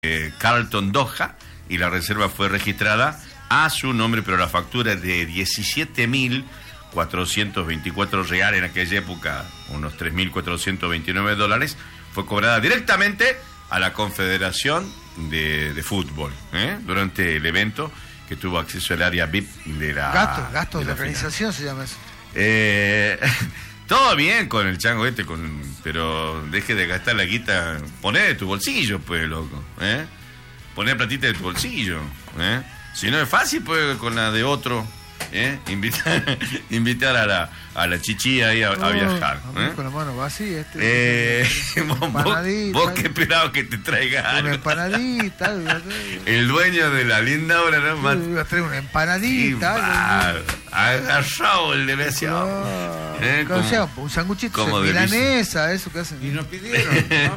Carlton Doha, y la reserva fue registrada a su nombre, pero la factura de 17.424 reales en aquella época, unos $3.429, fue cobrada directamente a la Confederación de Fútbol, durante el evento, que tuvo acceso al área VIP de la... Gasto de la organización se llama eso. Todo bien con el chango pero deje de gastar la guita, poné de tu bolsillo, pues, loco, poné platita de tu bolsillo, si no es fácil, pues, con la de otro, invitar a la chichi ahí a viajar, con la mano vacía, vos qué esperabas que te traiga algo. Una empanadita, el dueño de la linda obra, ¿no? Iba a traer una empanadita, agarrado el desgraciado. Un sanguchito de milanesa, eso que hacen. Y no pidieron.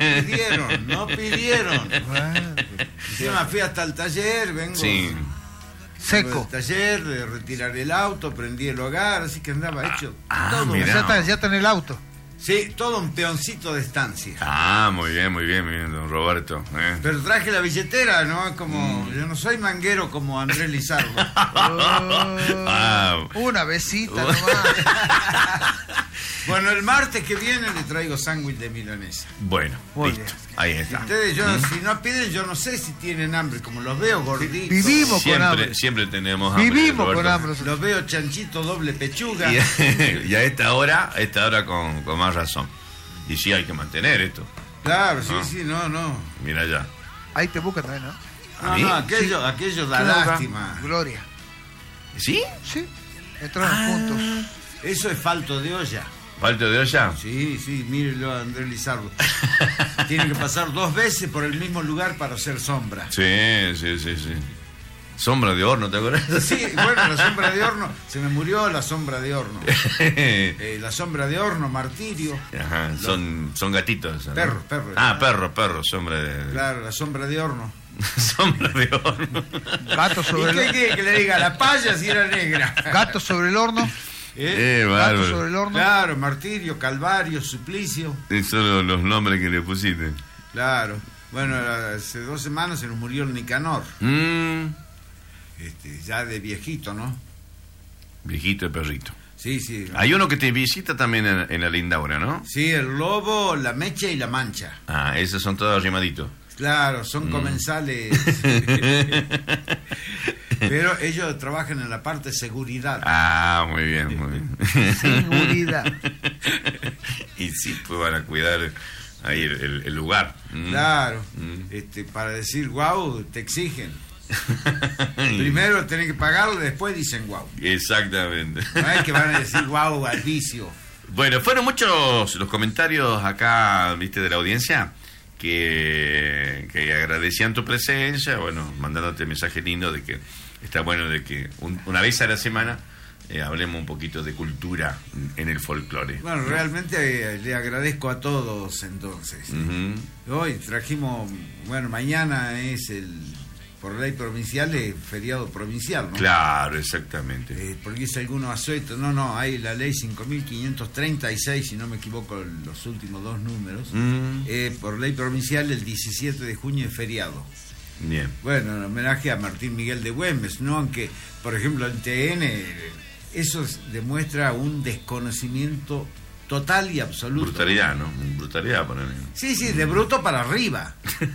Encima fui hasta el taller, vengo. Sí. Seco. Del taller, de retirar el auto, prendí el hogar, así que andaba hecho todo. Ya está en el auto. Sí, todo un peoncito de estancia. Muy bien, don Roberto. Pero traje la billetera, ¿no? Como yo no soy manguero como Andrés Lizardo. Una besita nomás. Bueno, el martes que viene le traigo sándwich de milanesa. Bueno, listo. Ahí está. Ustedes, si no piden, yo no sé si tienen hambre, como los veo gorditos. Vivimos con hambre. Siempre tenemos hambre. Vivimos con hambre. Los veo chanchito, doble pechuga. Y a esta hora con más razón. Y sí, hay que mantener esto. Claro, sí, no. Mira ya. Ahí te busca también, ¿no? No, aquello da lástima. Gloria. ¿Sí? Sí, entraron juntos. Eso es falto de olla. ¿Falto de olla? Sí, mírelo a Andrés Lizardo. Tiene que pasar 2 veces por el mismo lugar para hacer sombra. Sí. Sombra de horno, ¿te acuerdas? Sí, bueno, la sombra de horno. Se me murió la sombra de horno. La sombra de horno, martirio. Ajá, son gatitos. ¿No? Perro. Perro, sombra de... Claro, la sombra de horno. Sombra de horno. Gato sobre ¿Y qué quiere que le diga? La paya si era negra. Gato sobre el horno. Gato sobre el horno. Claro, martirio, calvario, suplicio. Esos son los nombres que le pusiste. Claro. Bueno, hace 2 semanas se nos murió el Nicanor. Ya de viejito, ¿no? Viejito de perrito. Sí. Hay uno que te visita también en la Lindaura, ¿no? Sí, el lobo, la mecha y la mancha. Esos son todos arrimaditos. Claro, son comensales. Pero ellos trabajan en la parte de seguridad. Muy bien. Seguridad. Y sí, pues van a cuidar ahí el lugar. Claro. Para decir guau, te exigen. Primero tenés que pagarle, después dicen guau. Exactamente. No es que van a decir guau al vicio. Bueno, fueron muchos los comentarios acá, viste, de la audiencia que agradecían tu presencia, bueno, mandándote mensaje lindo de que está bueno de que una vez a la semana hablemos un poquito de cultura en el folclore. Bueno, realmente le agradezco a todos entonces. Hoy trajimos, mañana es por ley provincial, feriado provincial, ¿no? Claro, exactamente. Porque es alguno asueto. No, hay la ley 5.536, si no me equivoco, los últimos 2 números. Por ley provincial, el 17 de junio es feriado. Bien. Bueno, en homenaje a Martín Miguel de Güemes, ¿no? Aunque, por ejemplo, el TN, eso demuestra un desconocimiento total y absoluto. Brutalidad, ¿no? Brutalidad, ponerle. Sí, de bruto para arriba.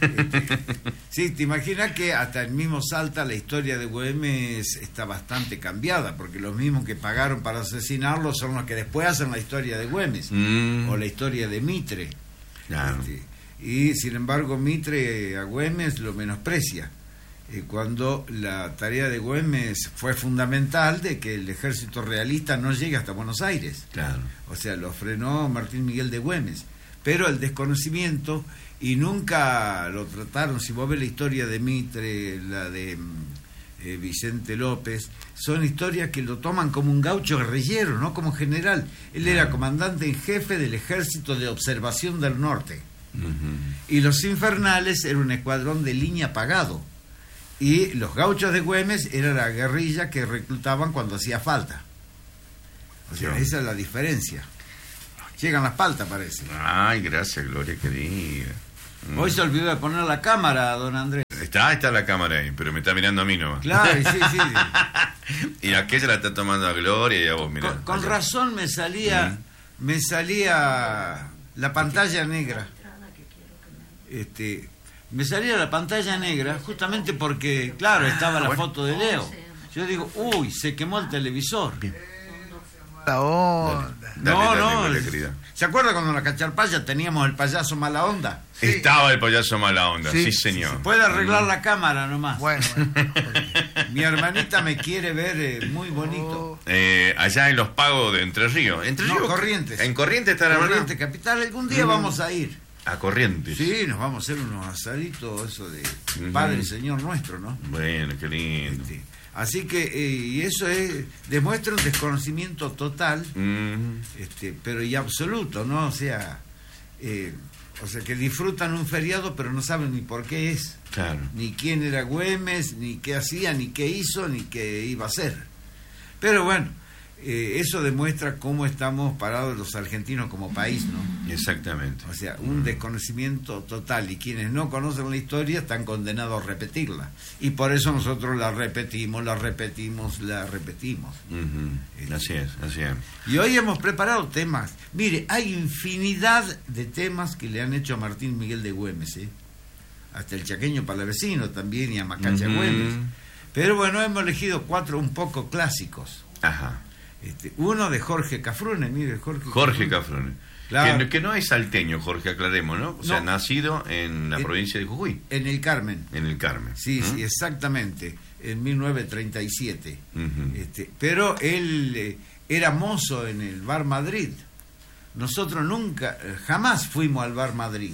Sí, te imaginas que hasta el mismo Salta la historia de Güemes está bastante cambiada, porque los mismos que pagaron para asesinarlo son los que después hacen la historia de Güemes, o la historia de Mitre. Claro. Y sin embargo Mitre a Güemes lo menosprecia. Cuando la tarea de Güemes fue fundamental de que el ejército realista no llegue hasta Buenos Aires. Claro. O sea, lo frenó Martín Miguel de Güemes. Pero el desconocimiento, y nunca lo trataron, si vos ves la historia de Mitre, la de Vicente López, son historias que lo toman como un gaucho guerrillero, no como general. Él era comandante en jefe del Ejército de Observación del Norte. Y los Infernales era un escuadrón de línea pagado. Y los gauchos de Güemes era la guerrilla que reclutaban cuando hacía falta. O sea, esa es la diferencia. Llegan las paltas, parece. Ay, gracias, Gloria querida. Hoy se olvidó de poner la cámara, don Andrés. Está la cámara ahí, pero me está mirando a mí nomás. Claro, sí. Y aquella la está tomando a Gloria y a vos, mirá. Con razón me salía la pantalla negra. Me salía la pantalla negra justamente porque, claro, estaba la foto de Leo. Yo digo, uy, se quemó el televisor. La onda. Dale, querida. ¿Se acuerda cuando en la Cacharpaya teníamos el payaso mala onda? Sí. Estaba el payaso mala onda, sí señor. Se puede arreglar la cámara nomás. Bueno. Mi hermanita me quiere ver muy bonito. Allá en los pagos de Entre Ríos. Corrientes. En Corrientes está la Corrientes Capital. Algún día vamos a ir. A Corrientes. Sí, nos vamos a hacer unos asaditos, eso de Padre y Señor nuestro, ¿no? Bueno, qué lindo. Así que, y eso demuestra un desconocimiento total, pero y absoluto, ¿no? O sea, que disfrutan un feriado, pero no saben ni por qué es. Claro. Ni quién era Güemes, ni qué hacía, ni qué hizo, ni qué iba a hacer. Pero bueno, eso demuestra cómo estamos parados los argentinos como país, ¿no? Exactamente. O sea, un desconocimiento total, y quienes no conocen la historia están condenados a repetirla. Y por eso nosotros la repetimos. Así es. Y hoy hemos preparado temas. Mire, hay infinidad de temas que le han hecho a Martín Miguel de Güemes, hasta el chaqueño palavecino también, y a Macacha Güemes. Pero bueno, hemos elegido 4 un poco clásicos. Ajá. Uno de Jorge Cafrune, mire, Jorge Cafrune. Claro. Que no es salteño, Jorge, aclaremos, ¿no? O sea, nacido en la provincia de Jujuy. En el Carmen. Sí, exactamente, en 1937. Pero él era mozo en el Bar Madrid. Nosotros jamás fuimos al Bar Madrid.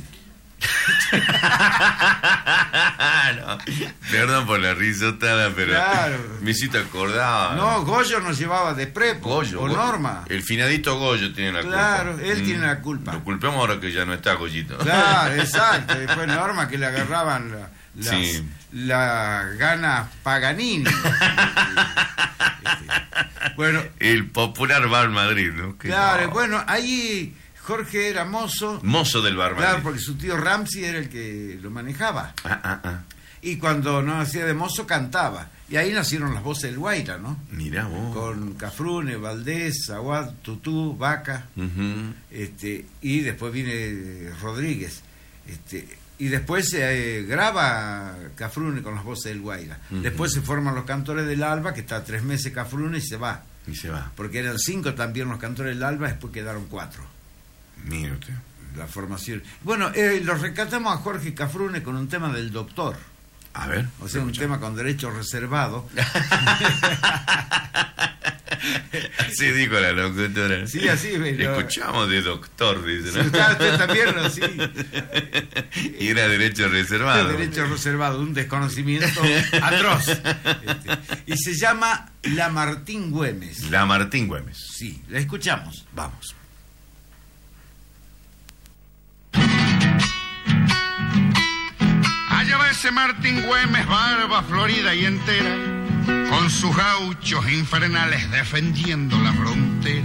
No, perdón por la risotada, pero claro. Me hiciste acordar. No, Goyo nos llevaba de prepo, Norma. El finadito Goyo tiene la culpa. Claro, él tiene la culpa. Lo culpemos ahora que ya no está Goyito. Claro, exacto. Después Norma, que le agarraban las ganas Paganini. Bueno, el popular Bar Madrid, ¿no? Claro, bueno, ahí Jorge era mozo del Bar Madrid. Claro, porque su tío Ramsey era el que lo manejaba. Y cuando no hacía de mozo, cantaba. Y ahí nacieron las voces del Guaira, ¿no? Mirá vos. Con Cafrune, Valdés, Aguad, Tutú, Vaca. Y después viene Rodríguez. Y después se graba Cafrune con las voces del Guaira. Después se forman los Cantores del Alba, que está 3 meses Cafrune y se va. Porque eran 5 también los Cantores del Alba, después quedaron 4. Mire usted. La formación. Bueno, los rescatamos a Jorge Cafrune con un tema del Doctor. A ver. O sea, un tema con derecho reservado. Así dijo la locutora. Sí, así. Pero... Escuchamos de Doctor, dice, ¿no? Sí, usted también, ¿no? Sí. Y era derecho reservado. Derecho reservado, un desconocimiento atroz. Y se llama La Martín Güemes. La Martín Güemes. Sí, la escuchamos. Vamos. Allá va ese Martín Güemes, barba florida y entera, con sus gauchos infernales defendiendo la frontera.